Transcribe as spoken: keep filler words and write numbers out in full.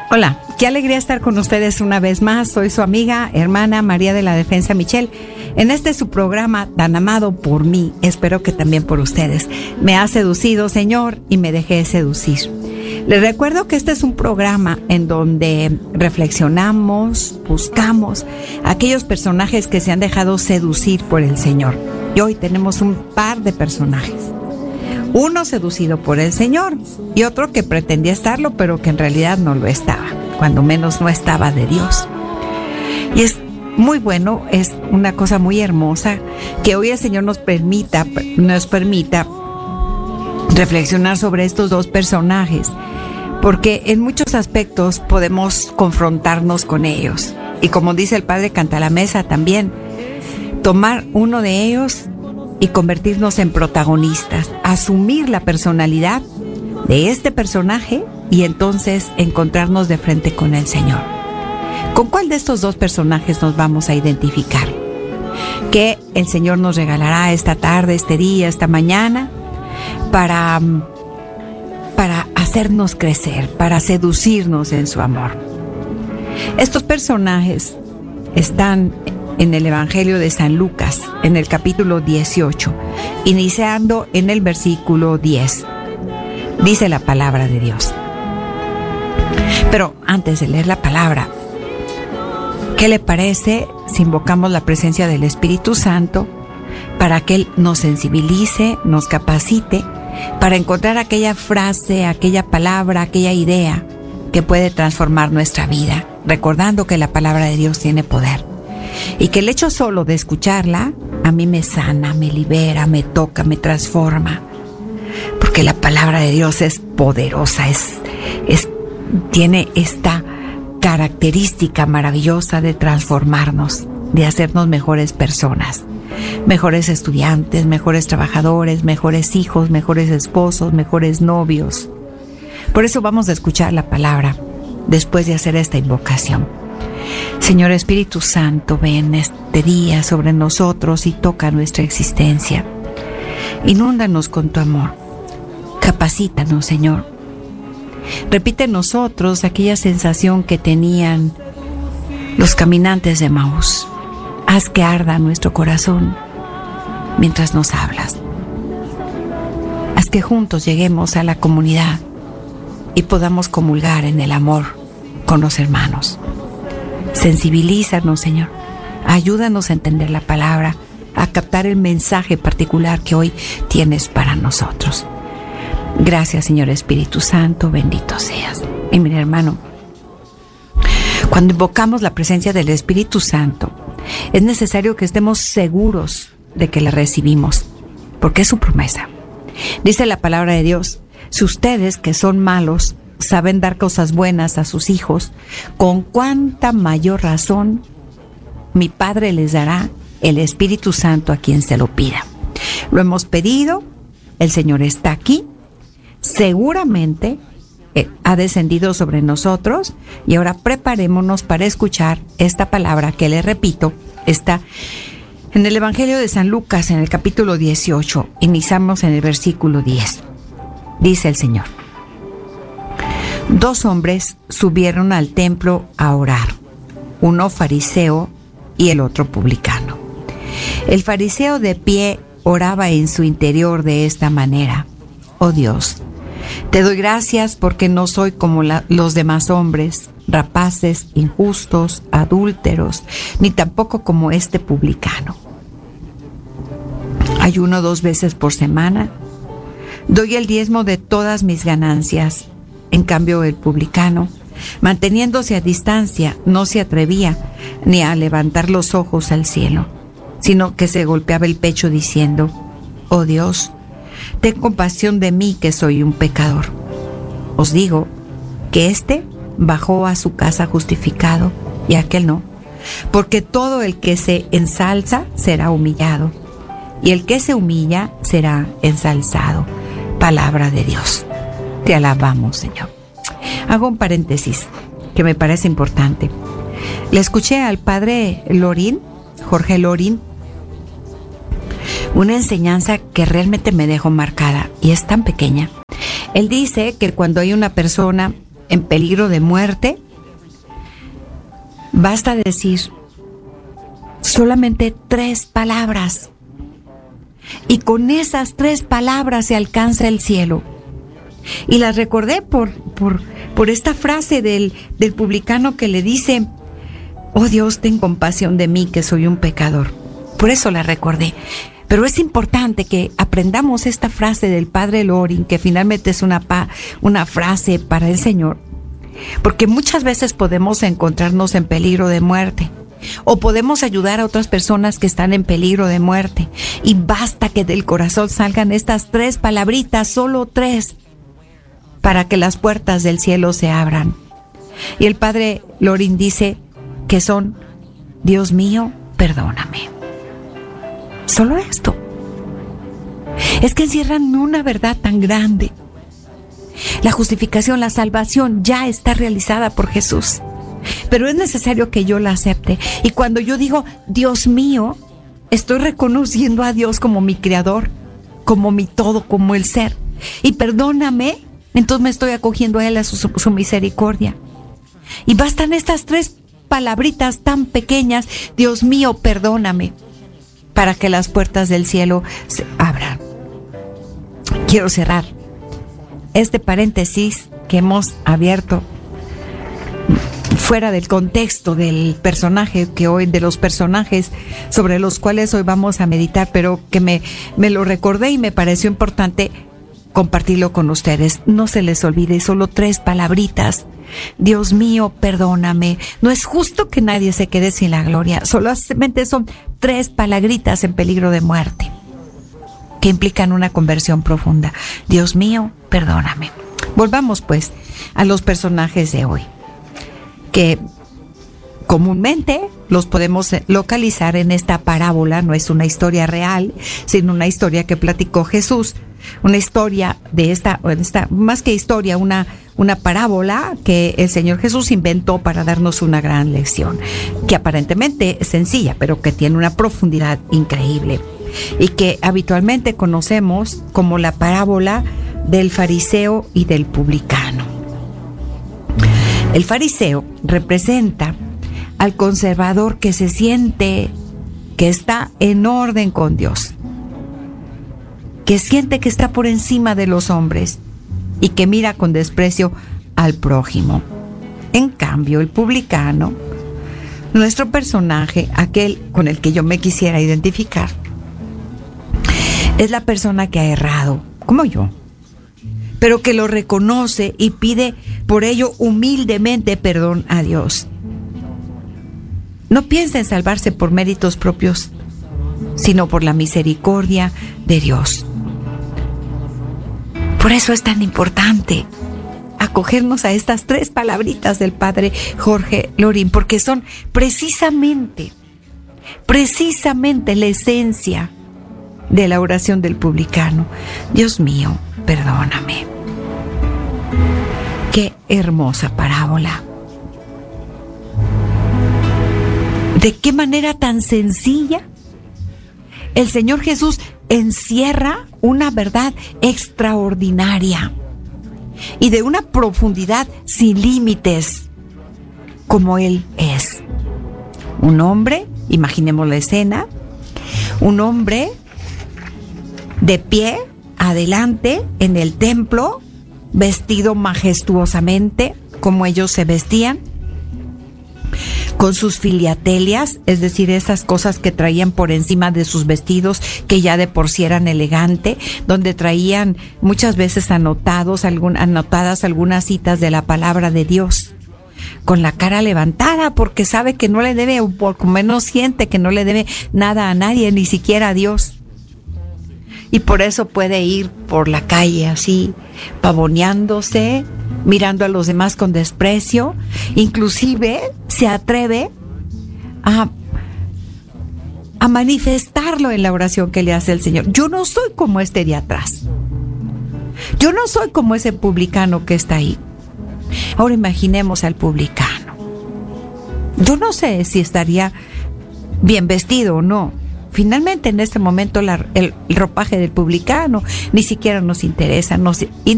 Hola, qué alegría estar con ustedes una vez más. Soy su amiga, hermana María de la Defensa Michelle. En este su programa tan amado por mí, espero que también por ustedes. Me ha seducido, Señor, y me dejé seducir. Les recuerdo que este es un programa en donde reflexionamos, buscamos aquellos personajes que se han dejado seducir por el Señor. Y hoy tenemos un par de personajes. Uno seducido por el Señor y otro que pretendía estarlo, pero que en realidad no lo estaba, cuando menos no estaba de Dios. Y es muy bueno, es una cosa muy hermosa que hoy el Señor nos permita, nos permita reflexionar sobre estos dos personajes, porque en muchos aspectos podemos confrontarnos con ellos. Y como dice el Padre Cantalamessa también, tomar uno de ellos y convertirnos en protagonistas, asumir la personalidad de este personaje y entonces encontrarnos de frente con el Señor. ¿Con cuál de estos dos personajes nos vamos a identificar? ¿Qué el Señor nos regalará esta tarde, este día, esta mañana para, para hacernos crecer, para seducirnos en su amor? Estos personajes están en el Evangelio de San Lucas, en el capítulo dieciocho, iniciando en el versículo diez. Dice la palabra de Dios. Pero antes de leer la palabra, ¿qué le parece si invocamos la presencia del Espíritu Santo para que Él nos sensibilice, nos capacite, para encontrar aquella frase, aquella palabra, aquella idea que puede transformar nuestra vida, recordando que la palabra de Dios tiene poder? Y que el hecho solo de escucharla a mí me sana, me libera, me toca, me transforma. Porque la palabra de Dios es poderosa, es, es, tiene esta característica maravillosa de transformarnos, de hacernos mejores personas, mejores estudiantes, mejores trabajadores, mejores hijos, mejores esposos, mejores novios. Por eso vamos a escuchar la palabra después de hacer esta invocación. Señor Espíritu Santo, ven este día sobre nosotros y toca nuestra existencia. Inúndanos con tu amor. Capacítanos, Señor. Repite en nosotros aquella sensación que tenían los caminantes de Emaús. Haz que arda nuestro corazón mientras nos hablas. Haz que juntos lleguemos a la comunidad y podamos comulgar en el amor con los hermanos. Sensibilízanos, Señor. Ayúdanos a entender la palabra, a captar el mensaje particular que hoy tienes para nosotros. Gracias, Señor Espíritu Santo, bendito seas. Y mira, hermano, cuando invocamos la presencia del Espíritu Santo, es necesario que estemos seguros de que la recibimos, porque es su promesa. Dice la palabra de Dios: si ustedes que son malos saben dar cosas buenas a sus hijos, con cuánta mayor razón mi Padre les dará el Espíritu Santo a quien se lo pida. Lo hemos pedido, el Señor está aquí, seguramente eh, ha descendido sobre nosotros, y ahora preparémonos para escuchar esta palabra que, les repito, está en el Evangelio de San Lucas, en el capítulo dieciocho. Iniciamos en el versículo diez. Dice el Señor: dos hombres subieron al templo a orar, uno fariseo y el otro publicano. El fariseo de pie oraba en su interior de esta manera: oh Dios, te doy gracias porque no soy como la, los demás hombres, rapaces, injustos, adúlteros, ni tampoco como este publicano. Ayuno dos veces por semana, doy el diezmo de todas mis ganancias. En cambio, el publicano, manteniéndose a distancia, no se atrevía ni a levantar los ojos al cielo, sino que se golpeaba el pecho diciendo: oh Dios, ten compasión de mí, que soy un pecador. Os digo que éste bajó a su casa justificado y aquel no, porque todo el que se ensalza será humillado, y el que se humilla será ensalzado. Palabra de Dios. Te alabamos, Señor. Hago un paréntesis que me parece importante. Le escuché al padre Lorín, Jorge Lorín, una enseñanza que realmente me dejó marcada, y es tan pequeña. Él dice que cuando hay una persona en peligro de muerte, basta decir solamente tres palabras. Y con esas tres palabras se alcanza el cielo. Y las recordé por, por, por esta frase del, del publicano que le dice: oh Dios, ten compasión de mí, que soy un pecador. Por eso la recordé. Pero es importante que aprendamos esta frase del padre Loring, que finalmente es una, pa, una frase para el Señor. Porque muchas veces podemos encontrarnos en peligro de muerte. O podemos ayudar a otras personas que están en peligro de muerte. Y basta que del corazón salgan estas tres palabritas, solo tres, para que las puertas del cielo se abran. Y el padre Loring dice que son: Dios mío, perdóname. Solo esto. Es que encierran una verdad tan grande. La justificación, la salvación ya está realizada por Jesús. Pero es necesario que yo la acepte. Y cuando yo digo Dios mío, estoy reconociendo a Dios como mi creador, como mi todo, como el ser. Y perdóname, entonces me estoy acogiendo a Él, a su, su misericordia. Y bastan estas tres palabritas tan pequeñas: Dios mío, perdóname, para que las puertas del cielo se abran. Quiero cerrar este paréntesis que hemos abierto fuera del contexto del personaje que hoy, de los personajes sobre los cuales hoy vamos a meditar, pero que me, me lo recordé y me pareció importante compartirlo con ustedes. No se les olvide, solo tres palabritas: Dios mío, perdóname. No es justo que nadie se quede sin la gloria. Solamente son tres palabritas en peligro de muerte, que implican una conversión profunda. Dios mío, perdóname. Volvamos pues a los personajes de hoy, que comúnmente los podemos localizar en esta parábola. No es una historia real, sino una historia que platicó Jesús. Una historia de esta, esta más que historia, una, una parábola que el Señor Jesús inventó para darnos una gran lección, que aparentemente es sencilla, pero que tiene una profundidad increíble, y que habitualmente conocemos como la parábola del fariseo y del publicano. El fariseo representa al conservador que se siente que está en orden con Dios, que siente que está por encima de los hombres y que mira con desprecio al prójimo. En cambio, el publicano, nuestro personaje, aquel con el que yo me quisiera identificar, es la persona que ha errado, como yo, pero que lo reconoce y pide por ello humildemente perdón a Dios. No piensa en salvarse por méritos propios, sino por la misericordia de Dios. Por eso es tan importante acogernos a estas tres palabritas del padre Jorge Loring, porque son precisamente, precisamente la esencia de la oración del publicano. Dios mío, perdóname. Qué hermosa parábola. De qué manera tan sencilla el Señor Jesús encierra una verdad extraordinaria y de una profundidad sin límites, como Él es. Un hombre, imaginemos la escena, un hombre de pie, adelante, en el templo, vestido majestuosamente, como ellos se vestían, con sus filiatelias, es decir, esas cosas que traían por encima de sus vestidos, que ya de por sí eran elegantes, donde traían muchas veces anotados, algún, anotadas algunas citas de la palabra de Dios, con la cara levantada, porque sabe que no le debe, o por lo menos siente que no le debe nada a nadie, ni siquiera a Dios. Y por eso puede ir por la calle así, pavoneándose, mirando a los demás con desprecio. Inclusive se atreve a, a manifestarlo en la oración que le hace el Señor. Yo no soy como este de atrás. Yo no soy como ese publicano que está ahí. Ahora imaginemos al publicano. Yo no sé si estaría bien vestido o no. Finalmente, en este momento, la, el, el ropaje del publicano ni siquiera nos interesa. Nos